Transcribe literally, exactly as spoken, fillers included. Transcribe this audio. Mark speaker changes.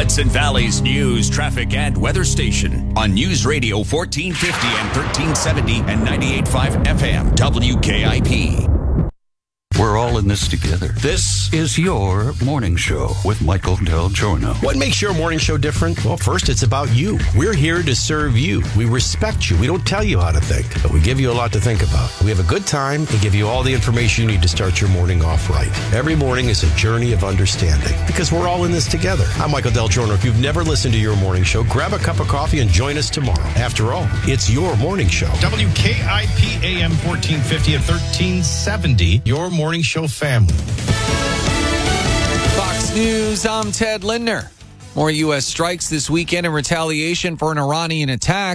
Speaker 1: Hudson Valley's news, traffic, and weather station on News Radio fourteen fifty and thirteen seventy and ninety-eight point five F M W K I P.
Speaker 2: We're all in this together. This is your morning show with Michael Del Giorno.
Speaker 3: What makes your morning show different? Well, first, it's about you. We're here to serve you. We respect you. We don't tell you how to think, but we give you a lot to think about. We have a good time and give you all the information you need to start your morning off right. Every morning is a journey of understanding because we're all in this together. I'm Michael Del Giorno. If you've never listened to your morning show, grab a cup of coffee and join us tomorrow. After all, it's your morning show.
Speaker 4: W K I P A M fourteen fifty and thirteen seventy, your morning show family.
Speaker 5: Fox News, I'm Ted Lindner. More U S strikes this weekend in retaliation for an Iranian attack.